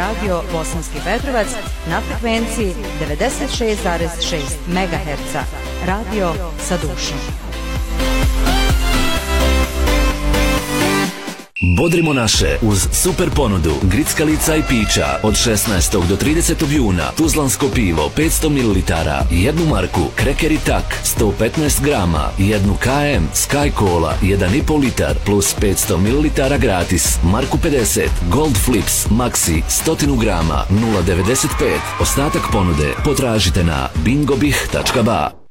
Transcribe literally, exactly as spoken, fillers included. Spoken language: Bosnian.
radio Bosanski Petrovac na frekvenciji devedeset šest zarez šest megaherca. Radio sa dušom. Bodrimo naše uz super ponudu grickalica i pića od šesnaestog do tridesetog juna. Tuzlansko pivo petsto mililitara, jednu marku Kreker i Tak sto petnaest grama, jednu K M Sky Cola jedan i pol litar plus petsto mililitara gratis, marku pedeset Gold Flips Maxi sto grama nula devedeset pet. Ostatak ponude potražite na bingobih tačka ba.